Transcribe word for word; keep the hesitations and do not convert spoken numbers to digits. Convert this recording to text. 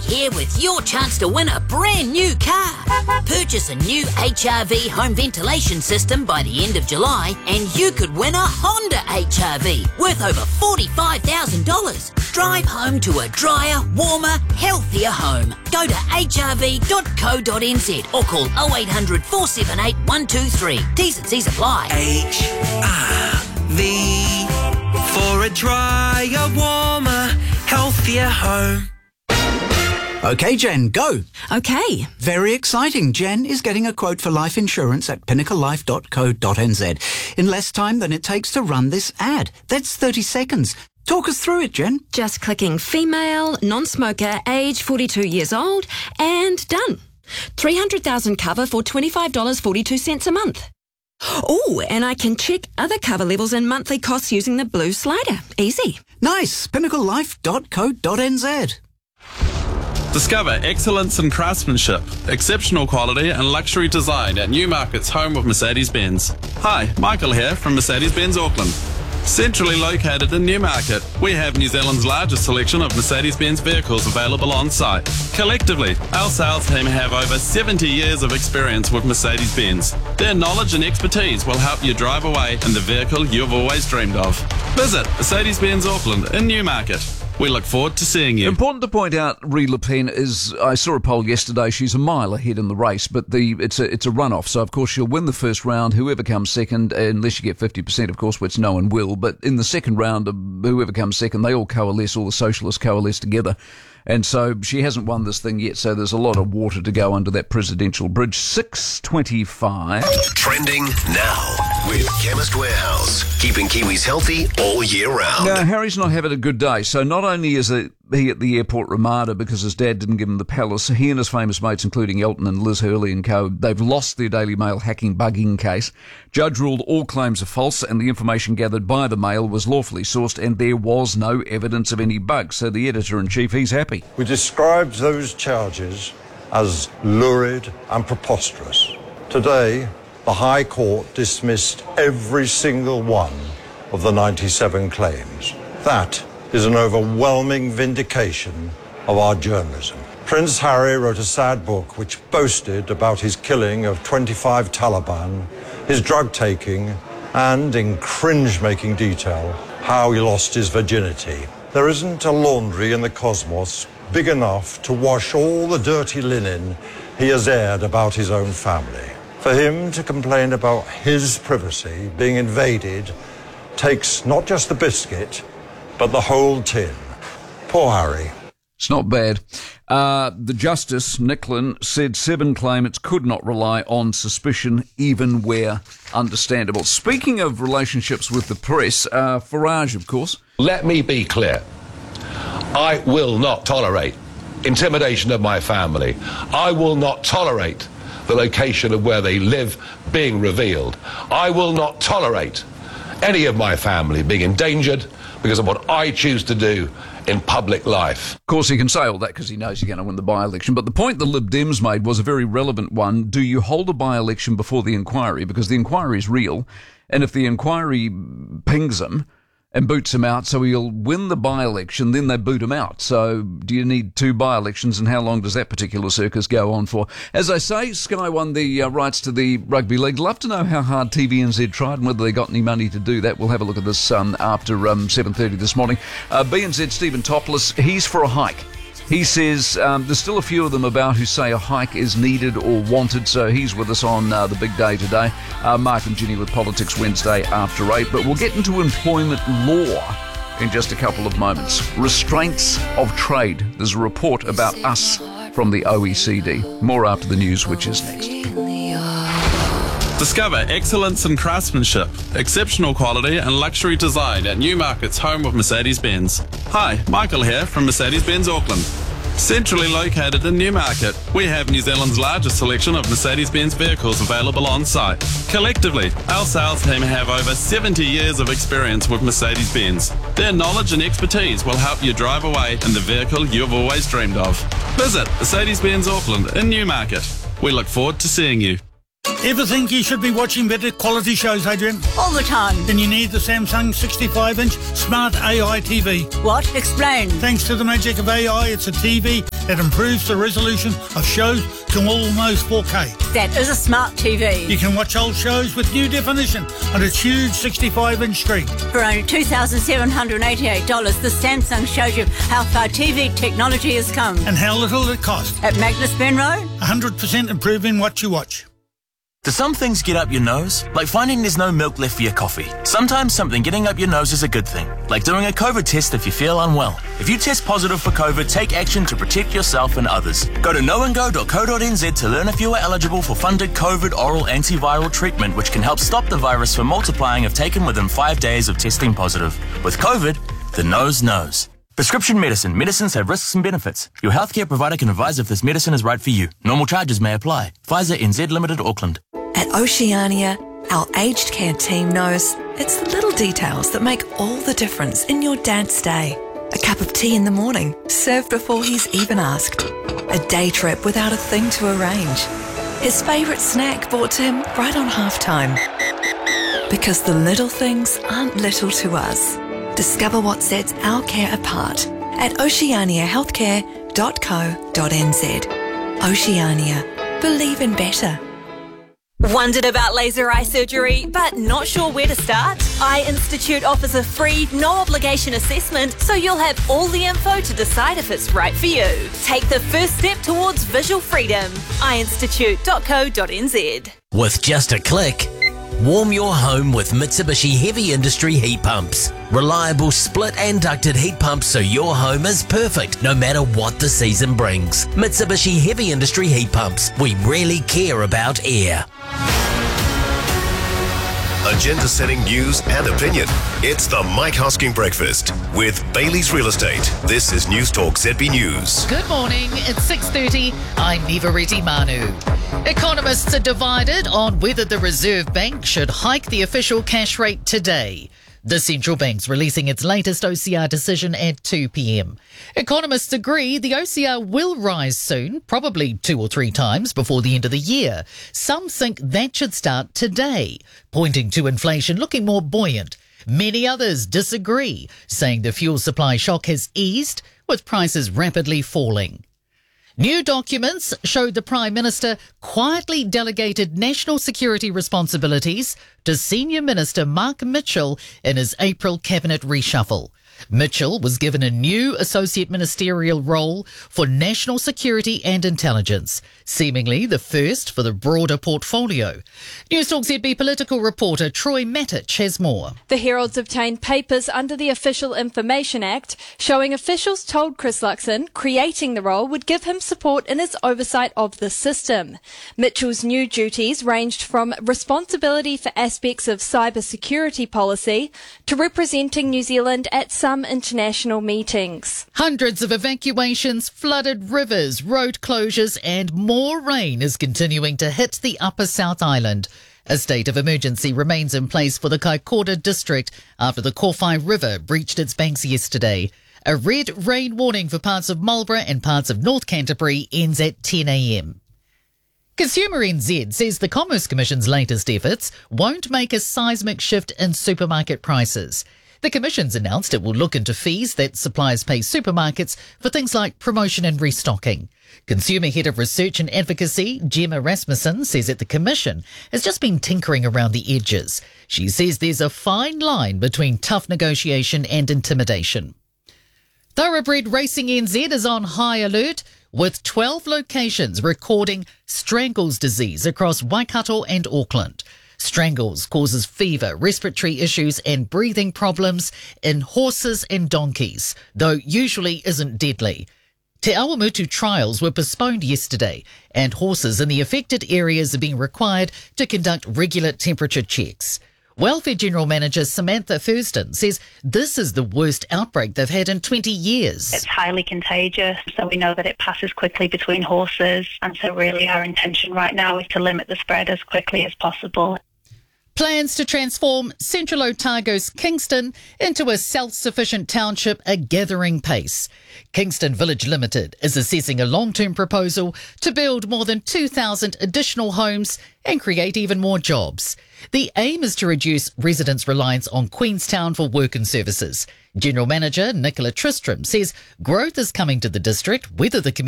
here with your chance to win a brand new car. Purchase a new H R V home ventilation system by the end of July and you could win a Honda H R V worth over forty-five thousand dollars. Drive home to a drier, warmer, healthier home. Go to h r v dot co dot n z or call oh eight hundred, four seven eight, one two three. T's and C's apply. H R V for a drier, warmer, healthier home. OK, Jen, go. OK. Very exciting. Jen is getting a quote for life insurance at pinnacle life dot co dot n z in less time than it takes to run this ad. That's thirty seconds. Talk us through it, Jen. Just clicking female, non-smoker, age forty-two years old, and done. three hundred thousand cover for twenty-five dollars and forty-two cents a month. Oh, and I can check other cover levels and monthly costs using the blue slider. Easy. Nice. pinnacle life dot co dot n z. Discover excellence in craftsmanship, exceptional quality and luxury design at Newmarket's home of Mercedes-Benz. Hi, Michael here from Mercedes-Benz Auckland. Centrally located in Newmarket, we have New Zealand's largest selection of Mercedes-Benz vehicles available on site. Collectively, our sales team have over seventy years of experience with Mercedes-Benz. Their knowledge and expertise will help you drive away in the vehicle you've always dreamed of. Visit Mercedes-Benz Auckland in Newmarket. We look forward to seeing you. Important to point out, Ree Le Pen is, I saw a poll yesterday, she's a mile ahead in the race, but the it's a it's a runoff, so of course she'll win the first round, whoever comes second, unless you get fifty percent, of course, which no one will, but in the second round, whoever comes second, they all coalesce, all the socialists coalesce together. And so she hasn't won this thing yet, so there's a lot of water to go under that presidential bridge. six twenty-five. Trending now with Chemist Warehouse, keeping Kiwis healthy all year round. Now, Harry's not having a good day, so not only is it he at the airport Ramada because his dad didn't give him the palace, he and his famous mates, including Elton and Liz Hurley and co, they've lost their Daily Mail hacking bugging case. Judge ruled all claims are false and the information gathered by the Mail was lawfully sourced and there was no evidence of any bugs. So the editor-in-chief, he's happy. We described those charges as lurid and preposterous. Today, the High Court dismissed every single one of the ninety-seven claims. That is an overwhelming vindication of our journalism. Prince Harry wrote a sad book which boasted about his killing of twenty-five Taliban, his drug taking, and, in cringe-making detail, how he lost his virginity. There isn't a laundry in the cosmos big enough to wash all the dirty linen he has aired about his own family. For him to complain about his privacy being invaded takes not just the biscuit, but the whole tin. Poor Harry. It's not bad. Uh, the Justice, Nicklin, said seven claimants could not rely on suspicion even where understandable. Speaking of relationships with the press, uh, Farage, of course. Let me be clear. I will not tolerate intimidation of my family. I will not tolerate the location of where they live being revealed. I will not tolerate any of my family being endangered because of what I choose to do in public life. Of course, he can say all that because he knows he's going to win the by-election. But the point the Lib Dems made was a very relevant one. Do you hold a by-election before the inquiry? Because the inquiry is real. And if the inquiry pings him and boots him out, so he'll win the by-election, then they boot him out. So do you need two by-elections, and how long does that particular circus go on for? As I say, Sky won the uh, rights to the rugby league. Love to know how hard T V N Z tried and whether they got any money to do that. We'll have a look at this um, after um, seven thirty this morning. Uh, B N Z Stephen Topless, he's for a hike. He says um, there's still a few of them about who say a hike is needed or wanted, so he's with us on uh, the big day today. Uh, Mark and Ginny with Politics Wednesday after eight, but we'll get into employment law in just a couple of moments. Restraints of trade. There's a report about us from the O E C D. More after the news, which is next. Discover excellence in craftsmanship, exceptional quality and luxury design at Newmarket's home of Mercedes-Benz. Hi, Michael here from Mercedes-Benz Auckland. Centrally located in Newmarket, we have New Zealand's largest selection of Mercedes-Benz vehicles available on site. Collectively, our sales team have over seventy years of experience with Mercedes-Benz. Their knowledge and expertise will help you drive away in the vehicle you've always dreamed of. Visit Mercedes-Benz Auckland in Newmarket. We look forward to seeing you. Ever think you should be watching better quality shows, Adrian? All the time. Then you need the Samsung sixty-five inch Smart A I T V. What? Explain. Thanks to the magic of A I, it's a T V that improves the resolution of shows to almost four K. That is a smart T V. You can watch old shows with new definition on its huge sixty-five inch screen. For only two thousand seven hundred eighty-eight dollars, the Samsung shows you how far T V technology has come. And how little it costs. At Magnus Benroe? one hundred percent improving what you watch. Do some things get up your nose? Like finding there's no milk left for your coffee. Sometimes something getting up your nose is a good thing. Like doing a COVID test if you feel unwell. If you test positive for COVID, take action to protect yourself and others. Go to no and go dot co dot n z to learn if you are eligible for funded COVID oral antiviral treatment, which can help stop the virus from multiplying if taken within five days of testing positive. With COVID, the nose knows. Prescription medicine. Medicines have risks and benefits. Your healthcare provider can advise if this medicine is right for you. Normal charges may apply. Pfizer N Z Limited, Auckland. At Oceania, our aged care team knows it's the little details that make all the difference in your dad's day. A cup of tea in the morning, served before he's even asked. A day trip without a thing to arrange. His favourite snack brought to him right on halftime. Because the little things aren't little to us. Discover what sets our care apart at oceania healthcare dot co dot n z. Oceania. Believe in better. Wondered about laser eye surgery, but not sure where to start? Eye Institute offers a free, no-obligation assessment, so you'll have all the info to decide if it's right for you. Take the first step towards visual freedom. eye institute dot co dot n z. With just a click, warm your home with Mitsubishi Heavy Industry heat pumps. Reliable split and ducted heat pumps so your home is perfect no matter what the season brings. Mitsubishi Heavy Industry heat pumps. We really care about air. Agenda-setting news and opinion. It's the Mike Hosking Breakfast with Bailey's Real Estate. This is News Talk Z B News. Good morning. It's six thirty. I'm Nivareti Manu. Economists are divided on whether the Reserve Bank should hike the official cash rate today. The central bank's releasing its latest O C R decision at two p.m. Economists agree the O C R will rise soon, probably two or three times before the end of the year. Some think that should start today, pointing to inflation looking more buoyant. Many others disagree, saying the fuel supply shock has eased, with prices rapidly falling. New documents showed the Prime Minister quietly delegated national security responsibilities to Senior Minister Mark Mitchell in his April cabinet reshuffle. Mitchell was given a new associate ministerial role for national security and intelligence, seemingly the first for the broader portfolio. News Talk Z B political reporter Troy Matic has more. The Herald's obtained papers under the Official Information Act showing officials told Chris Luxon creating the role would give him support in his oversight of the system. Mitchell's new duties ranged from responsibility for aspects of cyber security policy to representing New Zealand at some international meetings. Hundreds of evacuations, flooded rivers, road closures and more rain is continuing to hit the Upper South Island. A state of emergency remains in place for the Kaikoura district after the Kowhai River breached its banks yesterday. A red rain warning for parts of Marlborough and parts of North Canterbury ends at ten a.m. Consumer N Z says the Commerce Commission's latest efforts won't make a seismic shift in supermarket prices. The Commission's announced it will look into fees that suppliers pay supermarkets for things like promotion and restocking. Consumer Head of Research and Advocacy, Gemma Rasmussen, says that the Commission has just been tinkering around the edges. She says there's a fine line between tough negotiation and intimidation. Thoroughbred Racing N Z is on high alert, with twelve locations recording strangles disease across Waikato and Auckland. Strangles causes fever, respiratory issues and breathing problems in horses and donkeys, though usually isn't deadly. Te Awamutu trials were postponed yesterday, and horses in the affected areas are being required to conduct regular temperature checks. Welfare General Manager Samantha Thurston says this is the worst outbreak they've had in twenty years. It's highly contagious, so we know that it passes quickly between horses, and so really our intention right now is to limit the spread as quickly as possible. Plans to transform Central Otago's Kingston into a self-sufficient township are gathering pace. Kingston Village Limited is assessing a long-term proposal to build more than two thousand additional homes and create even more jobs. The aim is to reduce residents' reliance on Queenstown for work and services. General Manager Nicola Tristram says growth is coming to the district, whether the community